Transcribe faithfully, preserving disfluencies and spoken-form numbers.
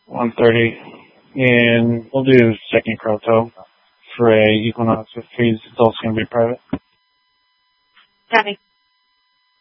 one thirty. And we'll do second Croto for a Equinox with fees. It's also going to be private. Copy.